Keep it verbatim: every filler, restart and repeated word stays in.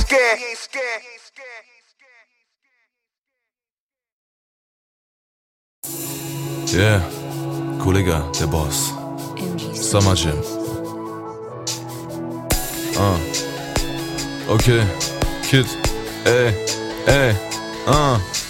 scared. Yeah, Kollege, der Boss. Summer Jam. Ah. Okay, Kid. Ey, ey, ah.